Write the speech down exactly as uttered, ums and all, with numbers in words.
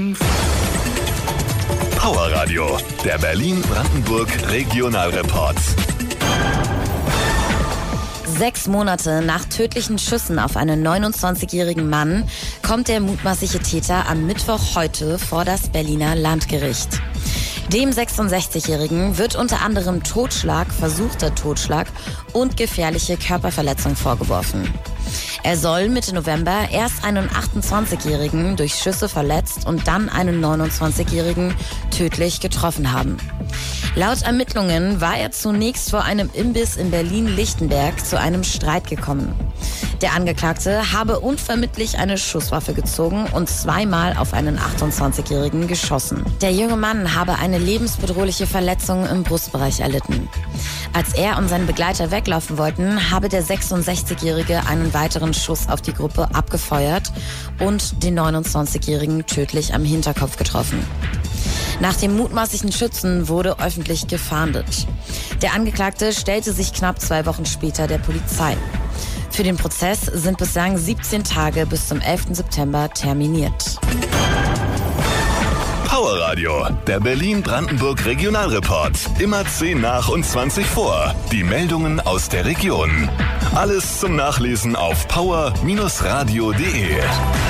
Power Radio, der Berlin-Brandenburg Regionalreport. Sechs Monate nach tödlichen Schüssen auf einen neunundzwanzigjährigen Mann kommt der mutmaßliche Täter am Mittwoch heute vor das Berliner Landgericht. Dem sechsundsechzigjährigen wird unter anderem Totschlag, versuchter Totschlag und gefährliche Körperverletzung vorgeworfen. Er soll Mitte November erst einen achtundzwanzigjährigen durch Schüsse verletzt und dann einen neunundzwanzigjährigen tödlich getroffen haben. Laut Ermittlungen war er zunächst vor einem Imbiss in Berlin-Lichtenberg zu einem Streit gekommen. Der Angeklagte habe unvermittelt eine Schusswaffe gezogen und zweimal auf einen achtundzwanzigjährigen geschossen. Der junge Mann habe eine lebensbedrohliche Verletzung im Brustbereich erlitten. Als er und sein Begleiter weglaufen wollten, habe der sechsundsechzigjährige einen weiteren Schuss auf die Gruppe abgefeuert und den neunundzwanzigjährigen tödlich am Hinterkopf getroffen. Nach dem mutmaßlichen Schützen wurde öffentlich gefahndet. Der Angeklagte stellte sich knapp zwei Wochen später der Polizei. Für den Prozess sind bislang siebzehn Tage bis zum elften September terminiert. Power Radio, der Berlin-Brandenburg Regionalreport. Immer zehn nach und zwanzig vor. Die Meldungen aus der Region. Alles zum Nachlesen auf power Bindestrich radio punkt de.